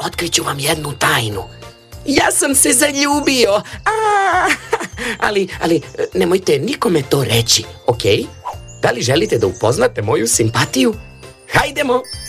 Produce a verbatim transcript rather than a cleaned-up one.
otkriću vam jednu tajnu. Ja sam se zaljubio, a, ali, ali nemojte nikome to reći, ok? Da li želite da upoznate moju simpatiju? Hajdemo!